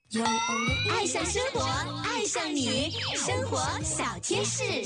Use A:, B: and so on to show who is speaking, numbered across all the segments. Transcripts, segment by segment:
A: 爱上生活，爱上你，生活小贴士。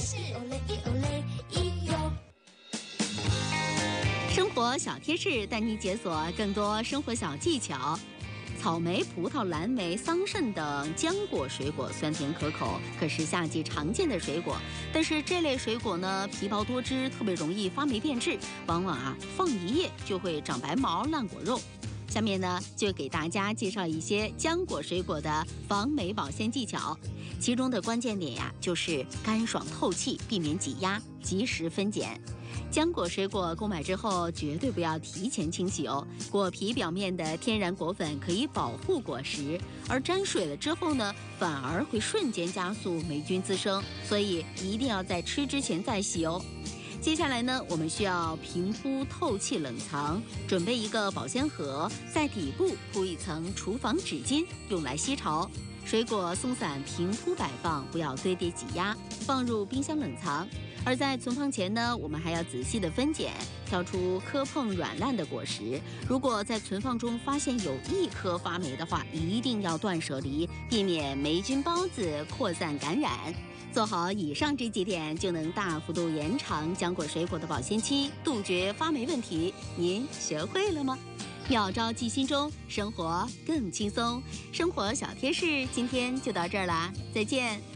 A: 生活小贴士带你解锁更多生活小技巧。草莓、葡萄、蓝莓、桑葚等浆果水果酸甜可口，可是夏季常见的水果。但是这类水果呢，皮薄多汁，特别容易发霉变质，往往放一夜就会长白毛、烂果肉。下面呢，就给大家介绍一些浆果水果的防霉保鲜技巧。其中的关键点就是干爽透气，避免挤压，及时分拣。浆果水果购买之后绝对不要提前清洗哦，果皮表面的天然果粉可以保护果实，而沾水了之后呢，反而会瞬间加速霉菌滋生，所以一定要在吃之前再洗哦。接下来呢，我们需要平铺透气冷藏，准备一个保鲜盒，在底部铺一层厨房纸巾，用来吸潮。水果松散平铺摆放，不要堆叠挤压，放入冰箱冷藏。而在存放前呢，我们还要仔细的分拣，挑出磕碰软烂的果实。如果在存放中发现有一颗发霉的话，一定要断舍离，避免霉菌孢子扩散感染。做好以上这几点，就能大幅度延长浆果水果的保鲜期，杜绝发霉问题。您学会了吗？妙招记心中，生活更轻松。生活小贴士今天就到这儿啦，再见。